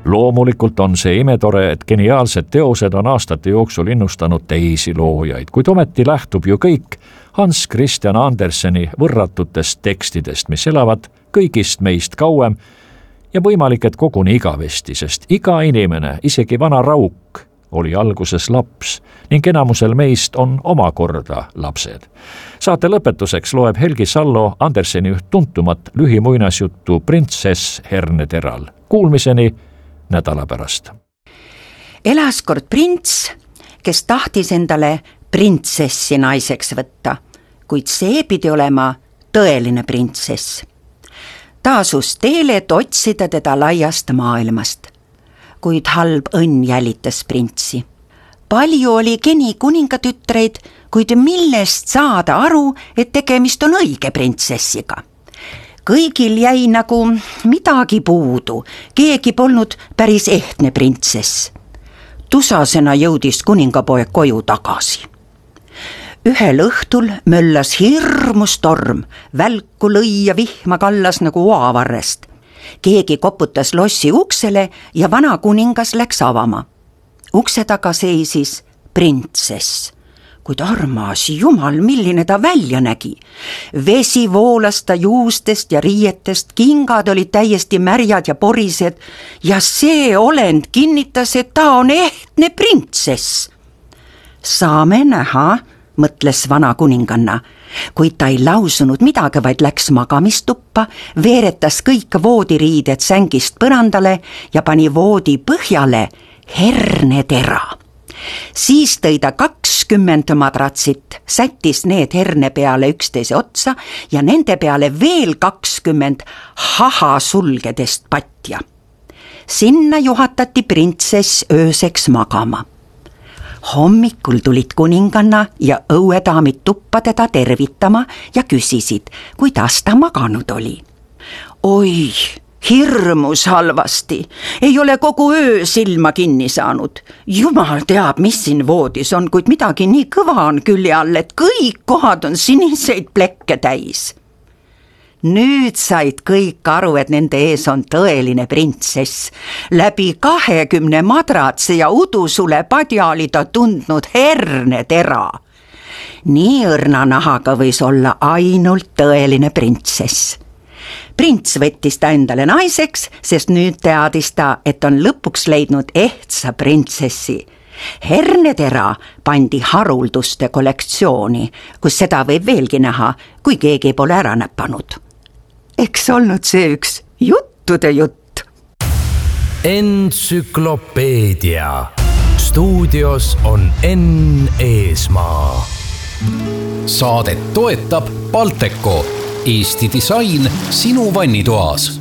Loomulikult on see imetore, et geniaalsed teosed on aastate jooksul innustanud teisi loojaid, kuid ometi lähtub ju kõik Hans Christian Anderseni võrratutest tekstidest, mis elavad kõigist meist kauem ja võimalik, et koguni igavesti, sest iga inimene, isegi vana rauk, oli alguses laps ning enamusel meist on omakorda lapsed. Saate lõpetuseks loeb Helgi Sallo Anderseni üht tuntumat lühimuinasjuttu Printsess Herneteral. Kuulmiseni nädala pärast. Elas kord prints, kes tahtis endale printsessi naiseks võtta, kuid see pidi olema tõeline printsess. Ta asus teele, et otsida teda laiast maailmast, kuid halb õnn jälitas printsi. Palju oli geni kuningatütreid, kuid millest saada aru, et tegemist on õige printsessiga. Kõigil jäi nagu midagi puudu, keegi polnud päris ehtne printsess. Tusasena jõudis kuningapoeg koju tagasi. Ühel õhtul möllas hirmus torm, välku lõi ja vihma kallas nagu oavarrest. Keegi koputas lossi uksele ja vana kuningas läks avama. Ukse taga seisis printsess, kuid armas jumal, milline ta välja nägi. Vesi voolas ta juustest ja riietest, kingad olid täiesti märjad ja porised ja see olend kinnitas, et ta on ehtne printsess. Saame näha, mõtles vana kuninganna, kuid ta ei lausunud midagi, vaid läks magamistuppa, veeretas kõik voodiriided sängist põrandale ja pani voodi põhjale hernetera. Siis tõi ta 20 madratsit, sättis need herne peale üksteise otsa ja nende peale veel 20 hahasulgedest patja. Sinna juhatati printsess ööseks magama. Hommikul tulid kuninganna ja õuedaamid tuppa teda tervitama ja küsisid, kuidas ta maganud oli. Oi, hirmus halvasti, ei ole kogu öö silma kinni saanud. Jumal teab, mis siin voodis on, kuid midagi nii kõva on külje all, et kõik kohad on siniseid plekke täis. Nüüd said kõik aru, et nende ees on tõeline printsess. Läbi 20 madratse ja udusule padja oli ta tundnud hernetera. Nii õrna nahaga võis olla ainult tõeline printsess. Prints võttis ta endale naiseks, sest nüüd teadis ta, et on lõpuks leidnud ehtsa printsessi. Hernetera pandi harulduste kollektsiooni, kus seda võib veelgi näha, kui keegi pole ära näpanud. Eks olnud see üks juttude jutt. Entsüklopeedia. Stuudios on Enn Eesmaa. Saadet toetab Balteco, Eesti disain sinu vannitoas.